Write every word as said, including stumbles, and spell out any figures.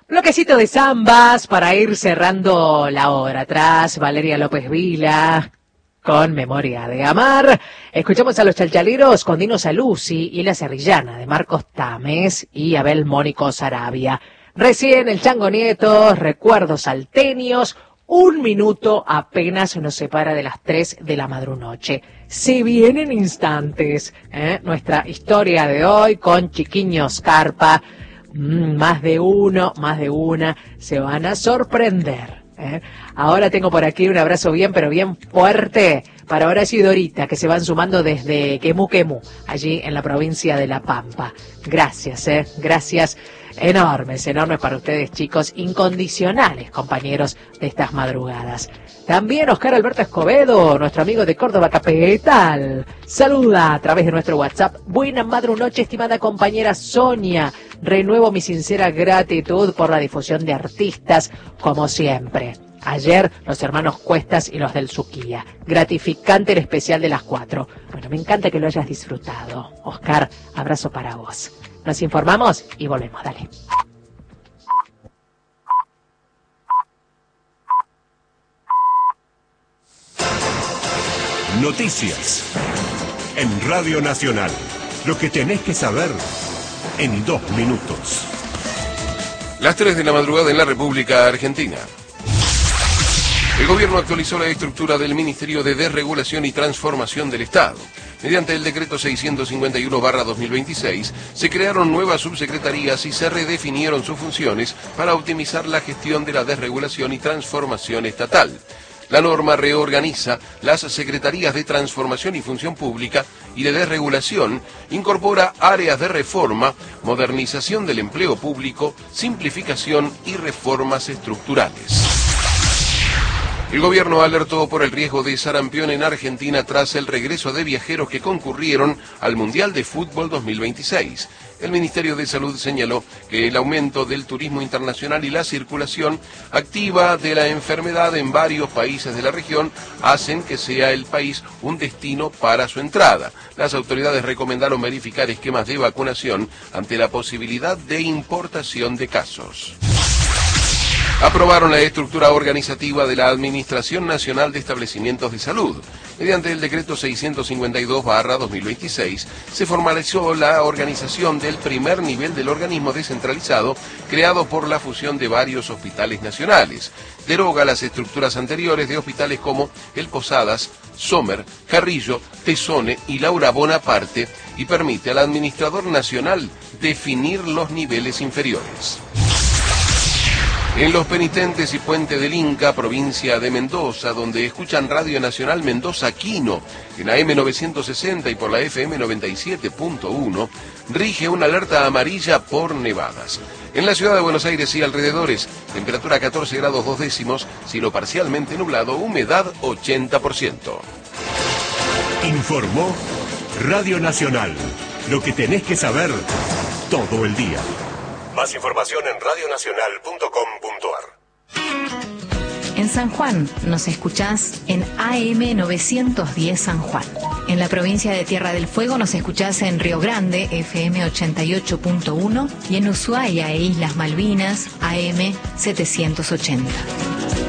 Bloquecito de zambas para ir cerrando la hora. Atrás, Valeria López Vila, con Memoria de Amar. Escuchamos a los Chalchaleros con Dino Saluzzi y La Serrillana de Marcos Tames y Abel Mónico Sarabia. Recién el Chango Nieto, Recuerdos Salteños. Un minuto apenas nos separa de las tres de la madrunoche. Se vienen instantes, ¿eh? Nuestra historia de hoy con Chiquiño Scarpa. Mm, más de uno, más de una se van a sorprender, ¿eh? Ahora tengo por aquí un abrazo bien, pero bien fuerte para Horacio y Dorita, que se van sumando desde Quemú Quemú, allí en la provincia de La Pampa. Gracias, ¿eh? Gracias enormes, enormes para ustedes, chicos, incondicionales, compañeros de estas madrugadas. También Oscar Alberto Escobedo, nuestro amigo de Córdoba Capital, saluda a través de nuestro WhatsApp. Buena madrunoche, estimada compañera Sonia. Renuevo mi sincera gratitud por la difusión de artistas, como siempre. Ayer, los hermanos Cuestas y los del Suquía. Gratificante el especial de las cuatro. Bueno, me encanta que lo hayas disfrutado. Oscar, abrazo para vos. Nos informamos y volvemos, dale. Noticias en Radio Nacional. Lo que tenés que saber en dos minutos. Las tres de la madrugada en la República Argentina. El gobierno actualizó la estructura del Ministerio de Desregulación y Transformación del Estado. Mediante el decreto seiscientos cincuenta y uno barra dos mil veintiséis, se crearon nuevas subsecretarías y se redefinieron sus funciones para optimizar la gestión de la desregulación y transformación estatal. La norma reorganiza las secretarías de Transformación y Función Pública y de Desregulación, incorpora áreas de reforma, modernización del empleo público, simplificación y reformas estructurales. El gobierno alertó por el riesgo de sarampión en Argentina tras el regreso de viajeros que concurrieron al Mundial de Fútbol dos mil veintiséis. El Ministerio de Salud señaló que el aumento del turismo internacional y la circulación activa de la enfermedad en varios países de la región hacen que sea el país un destino para su entrada. Las autoridades recomendaron verificar esquemas de vacunación ante la posibilidad de importación de casos. Aprobaron la estructura organizativa de la Administración Nacional de Establecimientos de Salud. Mediante el decreto seiscientos cincuenta y dos barra dos mil veintiséis, se formalizó la organización del primer nivel del organismo descentralizado creado por la fusión de varios hospitales nacionales. Deroga las estructuras anteriores de hospitales como el Posadas, Sommer, Carrillo, Tesone y Laura Bonaparte y permite al administrador nacional definir los niveles inferiores. En Los Penitentes y Puente del Inca, provincia de Mendoza, donde escuchan Radio Nacional Mendoza Quino, en A M novecientos sesenta y por la F M noventa y siete punto uno, rige una alerta amarilla por nevadas. En la ciudad de Buenos Aires y alrededores, temperatura catorce grados dos décimos, cielo parcialmente nublado, humedad ochenta por ciento. Informó Radio Nacional. Lo que tenés que saber todo el día. Más información en radio nacional punto com punto a r. En San Juan nos escuchás en A M novecientos diez San Juan. En la provincia de Tierra del Fuego nos escuchás en Río Grande, F M ochenta y ocho punto uno, y en Ushuaia e Islas Malvinas, A M setecientos ochenta.